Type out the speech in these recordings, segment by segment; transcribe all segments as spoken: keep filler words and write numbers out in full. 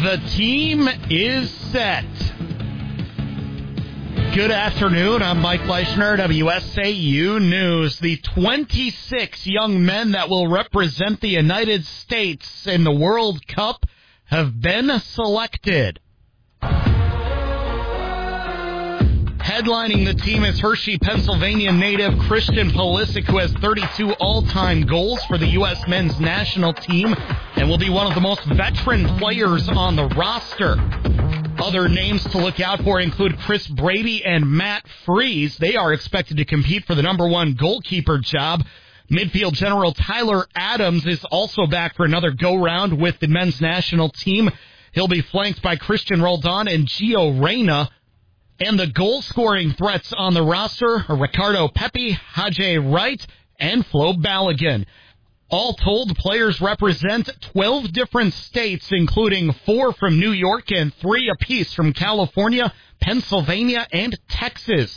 The team is set. Good afternoon. I'm Mike Fleischner, W S A U News. The twenty-six young men that will represent the United States in the World Cup have been selected. Headlining the team is Hershey, Pennsylvania native Christian Pulisic, who has thirty-two all-time goals for the U S men's national team and will be one of the most veteran players on the roster. Other names to look out for include Chris Brady and Matt Freese. They are expected to compete for the number one goalkeeper job. Midfield general Tyler Adams is also back for another go-round with the men's national team. He'll be flanked by Christian Roldan and Gio Reyna. And the goal-scoring threats on the roster are Ricardo Pepi, Haji Wright, and Flo Balogun. All told, players represent twelve different states, including four from New York and three apiece from California, Pennsylvania, and Texas.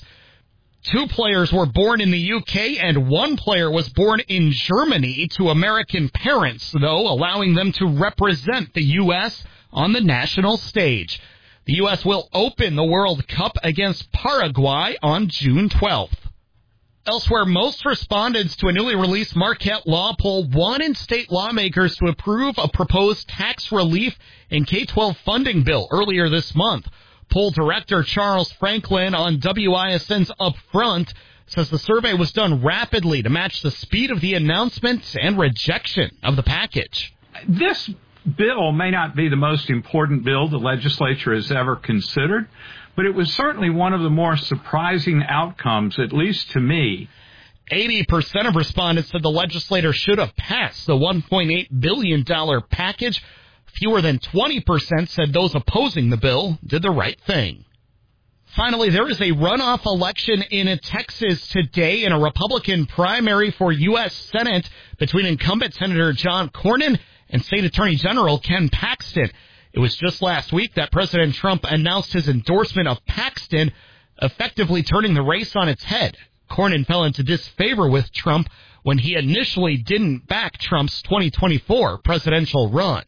Two players were born in the U K, and one player was born in Germany to American parents, though allowing them to represent the U S on the national stage. The U S will open the World Cup against Paraguay on June twelfth. Elsewhere, most respondents to a newly released Marquette Law poll wanted state lawmakers to approve a proposed tax relief and K twelve funding bill earlier this month. Poll director Charles Franklin on W I S N's Upfront says the survey was done rapidly to match the speed of the announcement and rejection of the package. This bill may not be the most important bill the legislature has ever considered, but it was certainly one of the more surprising outcomes, at least to me. eighty percent of respondents said the legislator should have passed the one point eight billion dollars package. Fewer than twenty percent said those opposing the bill did the right thing. Finally, there is a runoff election in Texas today in a Republican primary for U S Senate between incumbent Senator John Cornyn and State Attorney General Ken Paxton. It was just last week that President Trump announced his endorsement of Paxton, effectively turning the race on its head. Cornyn fell into disfavor with Trump when he initially didn't back Trump's twenty twenty-four presidential run.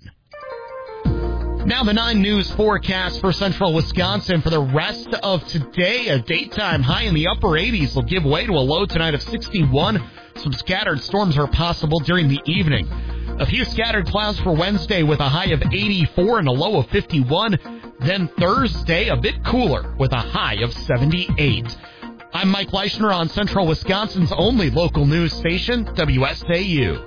Now the nine News forecast for central Wisconsin for the rest of today. A daytime high in the upper eighties will give way to a low tonight of sixty-one. Some scattered storms are possible during the evening. A few scattered clouds for Wednesday with a high of eighty-four and a low of fifty-one. Then Thursday, a bit cooler with a high of seventy-eight. I'm Mike Fleischner on Central Wisconsin's only local news station, W S A U.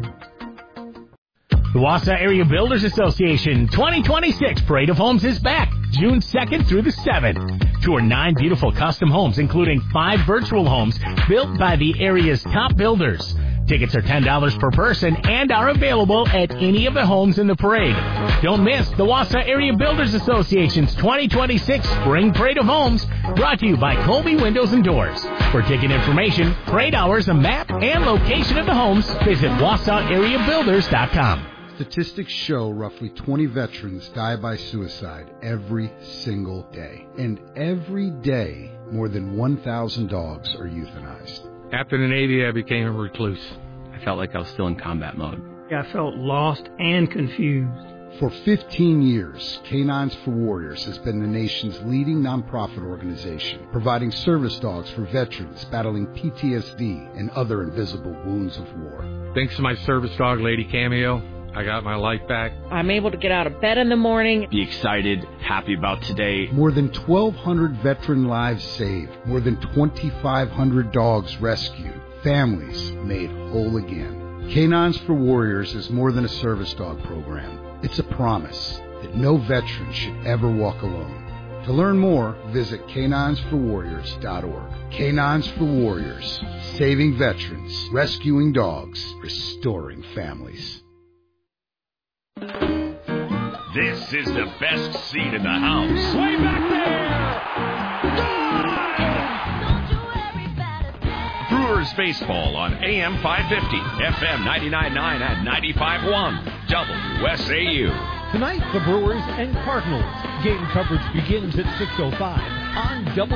The Wausau Area Builders Association twenty twenty-six Parade of Homes is back June second through the seventh. Tour nine beautiful custom homes, including five virtual homes built by the area's top builders. Tickets are ten dollars per person and are available at any of the homes in the parade. Don't miss the Wausau Area Builders Association's twenty twenty-six Spring Parade of Homes, brought to you by Colby Windows and Doors. For ticket information, parade hours, a map, and location of the homes, visit wausau area builders dot com. Statistics show roughly twenty veterans die by suicide every single day. And every day, more than one thousand dogs are euthanized. After the Navy, I became a recluse. I felt like I was still in combat mode. I felt lost and confused. For fifteen years, Canines for Warriors has been the nation's leading nonprofit organization, providing service dogs for veterans battling P T S D and other invisible wounds of war. Thanks to my service dog, Lady Cameo, I got my life back. I'm able to get out of bed in the morning. Be excited, happy about today. More than twelve hundred veteran lives saved. More than twenty-five hundred dogs rescued. Families made whole again. Canines for Warriors is more than a service dog program. It's a promise that no veteran should ever walk alone. To learn more, visit canines for warriors dot org. Canines for Warriors. Saving veterans. Rescuing dogs. Restoring families. This is the best seat in the house. Way back there! Brewers baseball on A M five fifty, F M ninety-nine point nine and ninety-five point one, W S A U. Tonight, the Brewers and Cardinals. Game coverage begins at six oh five on W.